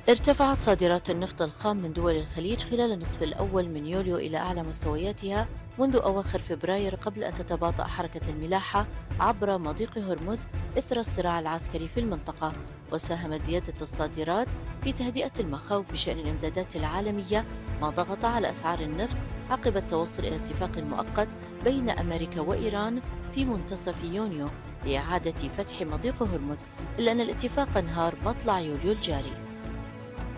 ارتفعت صادرات النفط الخام من دول الخليج خلال النصف الأول من يوليو إلى أعلى مستوياتها منذ أواخر فبراير، قبل أن تتباطأ حركة الملاحة عبر مضيق هرمز إثر الصراع العسكري في المنطقة. وساهمت زيادة الصادرات في تهدئة المخاوف بشأن الإمدادات العالمية، ما ضغط على أسعار النفط عقب التوصل إلى اتفاق مؤقت بين أمريكا وإيران في منتصف يونيو لإعادة فتح مضيق هرمز، إلا أن الاتفاق انهار مطلع يوليو الجاري.